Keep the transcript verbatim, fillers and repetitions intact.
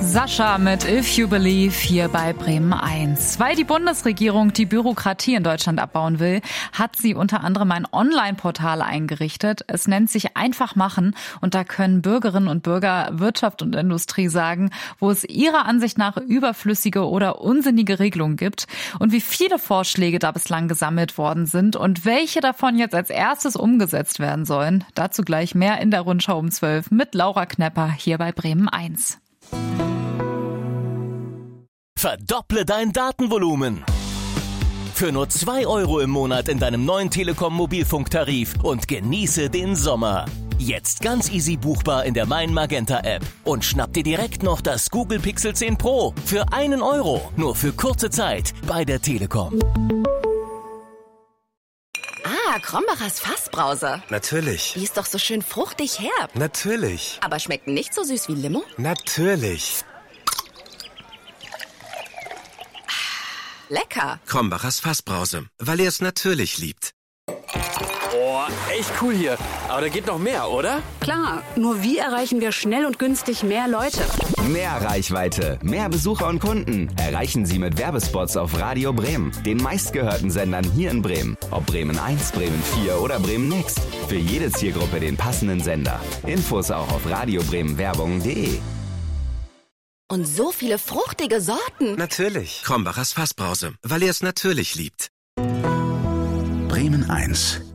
Sascha mit If You Believe hier bei Bremen eins. Weil die Bundesregierung die Bürokratie in Deutschland abbauen will, hat sie unter anderem ein Online-Portal eingerichtet. Es nennt sich Einfach machen und da können Bürgerinnen und Bürger, Wirtschaft und Industrie sagen, wo es ihrer Ansicht nach überflüssige oder unsinnige Regelungen gibt und wie viele Vorschläge da bislang gesammelt worden sind und welche davon jetzt als erstes umgesetzt werden sollen. Dazu gleich mehr in der Rundschau um zwölf mit Laura Knepper hier bei Bremen eins. Verdopple dein Datenvolumen. Für nur zwei Euro im Monat in deinem neuen Telekom-Mobilfunktarif und genieße den Sommer. Jetzt ganz easy buchbar in der Mein Magenta App. Und schnapp dir direkt noch das Google Pixel zehn Pro für einen Euro. Nur für kurze Zeit bei der Telekom. Ah, Krombacher's Fassbrause. Natürlich. Die ist doch so schön fruchtig herb. Natürlich. Aber schmeckt nicht so süß wie Limo? Natürlich. Lecker. Krombacher's Fassbrause, weil ihr es natürlich liebt. Oh, echt cool hier. Aber da geht noch mehr, oder? Klar, nur wie erreichen wir schnell und günstig mehr Leute? Mehr Reichweite, mehr Besucher und Kunden erreichen Sie mit Werbespots auf Radio Bremen, den meistgehörten Sendern hier in Bremen. Ob Bremen eins, Bremen vier oder Bremen Next. Für jede Zielgruppe den passenden Sender. Infos auch auf radiobremenwerbung punkt de. Und so viele fruchtige Sorten. Natürlich. Krombacher's Fassbrause, weil ihr es natürlich liebt. Bremen eins.